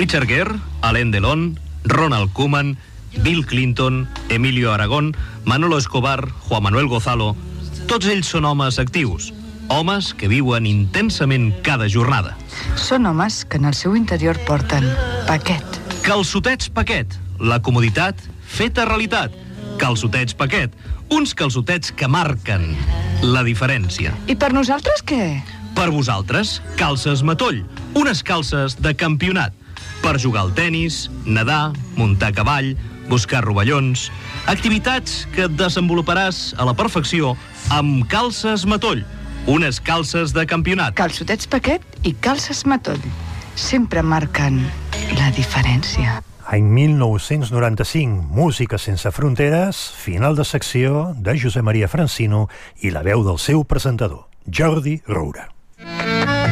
Richard Gere, Alain Delon, Ronald Koeman, Bill Clinton, Emilio Aragón, Manolo Escobar, Juan Manuel Gonzalo, tots ells són homes actius, homes que viuen intensament cada jornada. Són homes que en el seu interior porten Paquet. Calçotets Paquet, la comoditat feta realitat. Calçotets Paquet, uns calçotets que marquen la diferència. I per nosaltres què? Per vosaltres, calces Matoll, unes calces de campionat. Per jugar al tennis, nedar, muntar a cavall, buscar rovellons... Activitats que desenvoluparàs a la perfecció amb calces Matoll, unes calces de campionat. Calçotets Paquet i calces Matoll. Sempre marquen la diferència. Any 1995, Música sense fronteres, final de secció de Josep Maria Francino i la veu del seu presentador, Jordi Roura.